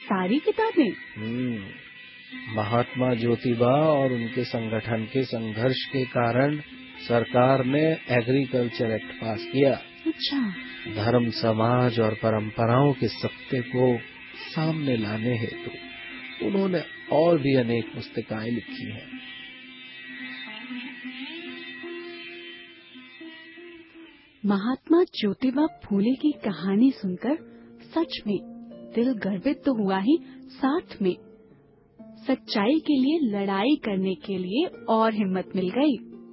सारी किताबें? महात्मा ज्योतिबा और उनके संगठन के संघर्ष के कारण सरकार ने एग्रीकल्चर एक्ट पास किया। अच्छा। धर्म, समाज और परंपराओं के सत्य को सामने लाने हेतु उन्होंने और भी अनेक पुस्तिकाएं लिखी हैं। महात्मा ज्योतिबा फूले की कहानी सुनकर सच में दिल गर्वित तो हुआ ही, साथ में सच्चाई के लिए लड़ाई करने के लिए और हिम्मत मिल गई।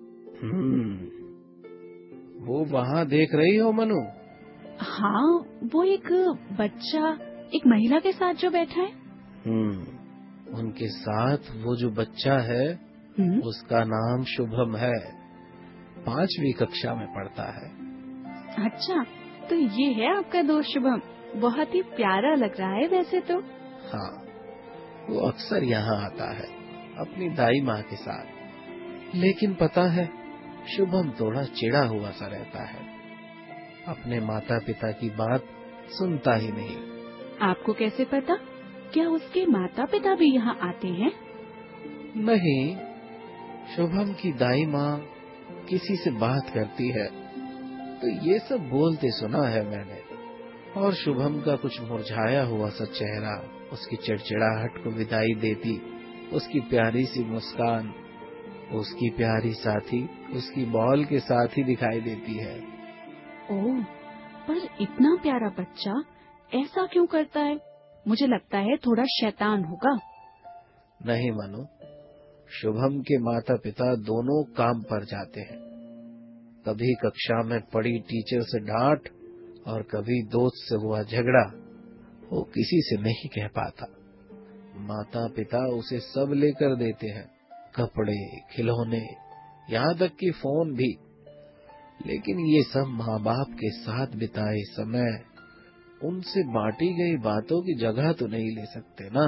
वो वहाँ देख रही हो मनु? हाँ, वो एक बच्चा एक महिला के साथ जो बैठा है। उनके साथ वो जो बच्चा है उसका नाम शुभम है, 5वीं कक्षा में पढ़ता है। अच्छा, तो ये है आपका दोस्त शुभम? बहुत ही प्यारा लग रहा है वैसे तो। हाँ, वो अक्सर यहाँ आता है अपनी दाई माँ के साथ, लेकिन पता है शुभम थोड़ा चिढ़ा हुआ सा रहता है, अपने माता पिता की बात सुनता ही नहीं। आपको कैसे पता? क्या उसके माता पिता भी यहाँ आते हैं? नहीं, शुभम की दाई माँ किसी से बात करती है तो ये सब बोलते सुना है मैंने। और शुभम का कुछ मुरझाया हुआ सा चेहरा उसकी चिड़चिड़ाहट को विदाई देती, उसकी प्यारी सी मुस्कान उसकी प्यारी साथी उसकी बॉल के साथ ही दिखाई देती है। ओह, पर इतना प्यारा बच्चा ऐसा क्यों करता है? मुझे लगता है थोड़ा शैतान होगा। नहीं मनु, शुभम के माता पिता दोनों काम पर जाते हैं। कभी कक्षा में पड़ी टीचर से डांट और कभी दोस्त से हुआ झगड़ा वो किसी से नहीं कह पाता। माता पिता उसे सब लेकर देते हैं, कपड़े, खिलौने, यहाँ तक कि फोन भी। लेकिन ये सब माँ बाप के साथ बिताए समय उनसे बांटी गई बातों की जगह तो नहीं ले सकते ना।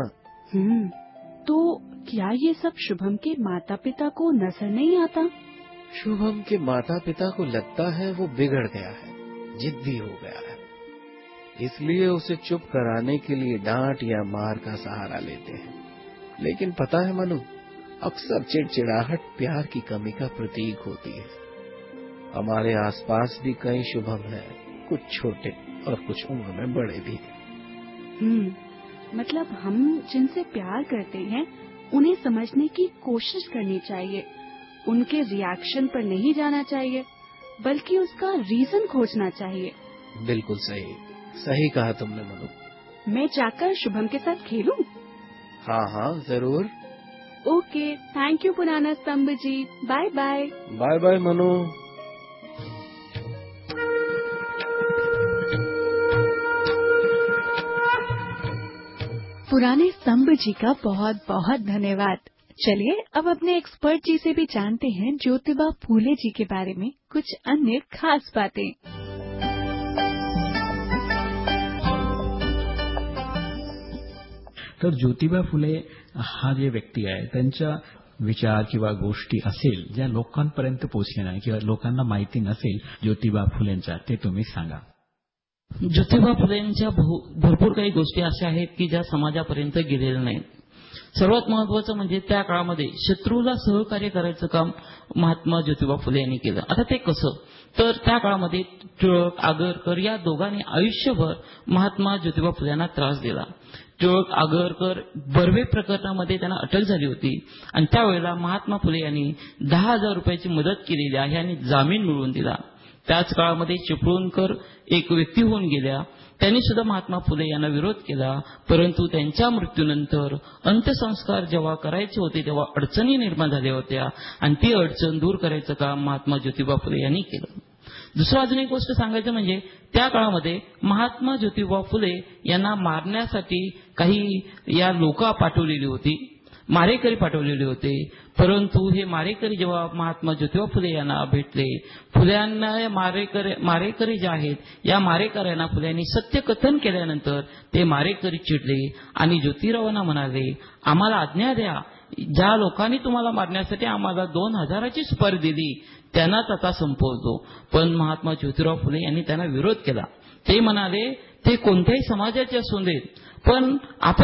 तो क्या ये सब शुभम के माता पिता को नजर नहीं आता? शुभम के माता पिता को लगता है वो बिगड़ गया है, जिद्दी हो गया है, इसलिए उसे चुप कराने के लिए डांट या मार का सहारा लेते हैं। लेकिन पता है मनु, अक्सर चिड़चिड़ाहट प्यार की कमी का प्रतीक होती है। हमारे आसपास भी कई शुभम हैं, कुछ छोटे और कुछ उम्र में बड़े भी। मतलब हम जिनसे प्यार करते हैं उन्हें समझने की कोशिश करनी चाहिए, उनके रिएक्शन पर नहीं जाना चाहिए, बल्कि उसका रीजन खोजना चाहिए। बिल्कुल सही, सही कहा तुमने मनु। मैं जाकर शुभम के साथ खेलूं? हाँ हाँ जरूर। ओके, थैंक यू पुराना स्तंभ जी। Bye bye. Bye bye Manu. पुराने स्तंभ जी का बहुत बहुत धन्यवाद। चलिए अब अपने एक्सपर्ट जी से भी जानते हैं ज्योतिबा फूले जी के बारे में कुछ अन्य खास बातें। तर ज्योतिबा फुले हा जे व्यक्ती आहे त्यांच्या विचार किंवा गोष्टी असेल ज्या लोकांपर्यंत पोहोचल्या नाही किंवा लोकांना माहिती नसेल ज्योतिबा फुलेंच्या, ते तुम्ही सांगा। ज्योतिबा फुलेंच्या भरपूर काही गोष्टी अशा आहेत की ज्या समाजापर्यंत गेलेल्या नाहीत। सर्वात महत्वाचं म्हणजे त्या काळामध्ये शत्रूला सहकार्य करायचं काम महात्मा ज्योतिबा फुले यांनी केलं। आता ते कसं, तर त्या काळामध्ये टिळक, आगरकर या दोघांनी आयुष्यभर महात्मा ज्योतिबा फुल्यांना त्रास दिला। टिळक, आगरकर बर्वे प्रकरणामध्ये त्यांना अटक झाली होती आणि त्यावेळेला महात्मा फुले यांनी 10,000 रुपयाची मदत केलेली आहे आणि जामीन मिळवून दिला। त्याच काळामध्ये चिपळूणकर एक व्यक्ती होऊन गेल्या, त्यांनी सुद्धा महात्मा फुले यांना विरोध केला, परंतु त्यांच्या मृत्यूनंतर अंत्यसंस्कार जेव्हा करायचे होते तेव्हा अडचणी निर्माण झाल्या होत्या आणि ती अडचण दूर करायचं काम महात्मा ज्योतिबा फुले यांनी केलं। दुसरं अजून एक गोष्ट सांगायचं म्हणजे त्या काळामध्ये महात्मा ज्योतिबा फुले यांना मारण्यासाठी काही या लोक पाठवलेली होती, मारेकरी पाठवलेले होते, परंतु हे मारेकरी जेव्हा महात्मा ज्योतिबा फुले यांना भेटले, फुल्यांना मारेकरी जे आहेत या मारेकऱ्यांना फुल्यांनी सत्य कथन केल्यानंतर ते मारेकरी चिडले आणि ज्योतिरावांना म्हणाले, आम्हाला आज्ञा द्या, ज्या लोकांनी तुम्हाला मारण्यासाठी आम्हाला 2,000ची सुपारी दिली त्यांनाच आता संपवतो। पण महात्मा ज्योतिराव फुले यांनी त्यांना विरोध केला। ते म्हणाले, ते कोणत्याही समाजाचे असू देत, पण आपण